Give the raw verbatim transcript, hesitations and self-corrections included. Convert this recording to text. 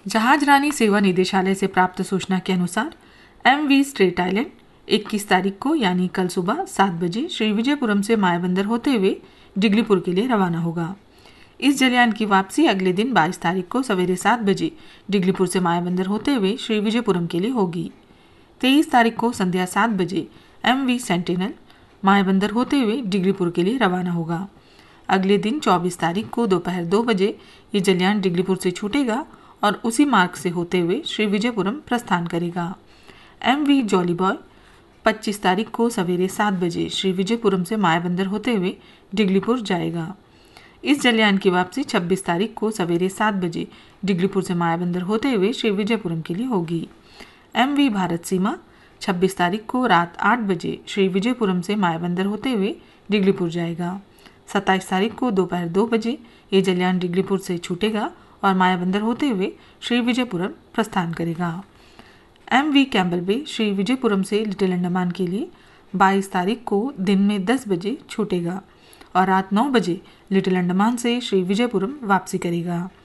जहाज रानी सेवा निदेशालय से प्राप्त सूचना के अनुसार एम वी स्ट्रेट आइलैंड इक्कीस तारीख को यानी कल सुबह सात बजे श्री विजयपुरम से मायाबंदर होते हुए डिगलीपुर के लिए रवाना होगा। इस जलयान की वापसी अगले दिन बाईस तारीख को सवेरे सात बजे डिगलीपुर से मायाबंदर होते हुए श्री विजयपुरम के लिए होगी। तेईस तारीख को संध्या सात बजे एम वी सेंटिनल मायाबंदर होते हुए डिगलीपुर के लिए रवाना होगा। अगले दिन चौबीस तारीख को दोपहर दो बजे ये जलयान डिगलीपुर से छूटेगा और उसी मार्ग से होते हुए श्री विजयपुरम प्रस्थान करेगा। एम वी जॉली बॉय पच्चीस तारीख को सवेरे सात बजे श्री विजयपुरम से मायाबंदर होते हुए डिगलीपुर जाएगा। इस जलयान की वापसी छब्बीस तारीख को सवेरे सात बजे डिगलीपुर से मायाबंदर होते हुए श्री विजयपुरम के लिए होगी। एम वी भारत सीमा छब्बीस तारीख को रात आठ बजे श्री विजयपुरम से मायाबंदर होते हुए डिगलीपुर जाएगा। सत्ताईस तारीख को दोपहर दो बजे ये जलयान डिगलीपुर से छूटेगा और मायाबंदर होते हुए श्री विजयपुरम प्रस्थान करेगा। एम वी कैम्बल बे श्री विजयपुरम से लिटिल अंडमान के लिए बाईस तारीख को दिन में दस बजे छूटेगा और रात नौ बजे लिटिल अंडमान से श्री विजयपुरम वापसी करेगा।